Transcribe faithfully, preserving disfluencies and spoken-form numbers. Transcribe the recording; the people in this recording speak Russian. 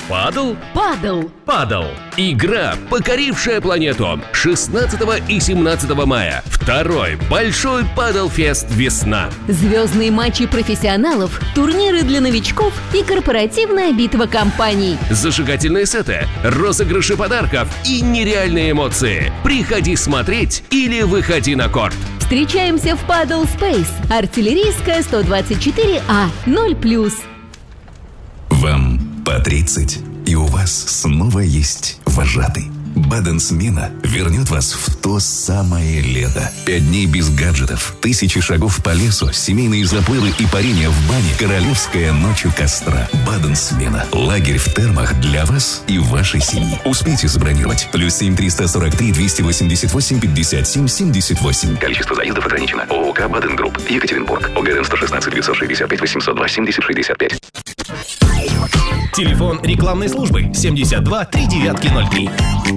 Падл? Падл. Падл. Игра, покорившая планету. шестнадцатого и семнадцатого мая. Второй большой падл-фест «Весна». Звездные матчи профессионалов, турниры для новичков и корпоративная битва компаний. Зажигательные сеты, розыгрыши подарков и нереальные эмоции. Приходи смотреть или выходи на корт. Встречаемся в Paddle Space. Артиллерийская сто двадцать четыре А, ноль плюс. Вам по тридцать, и у вас снова есть вожатый. Баден-смена вернет вас в то самое лето. Пять дней без гаджетов, тысячи шагов по лесу, семейные заплывы и парение в бане, королевская ночь у костра. Баден-смена. Лагерь в термах для вас и вашей семьи. Успейте забронировать. Плюс семь триста сорок три двести восемьдесят восемь пятьдесят семь семьдесят восемь. Количество заездов ограничено. ООК «Баден Групп». Екатеринбург. ОГРН сто шестнадцать девятьсот шестьдесят пять восемьсот два семьдесят шестьдесят пять. Телефон рекламной службы семьдесят два три девятки ноль три.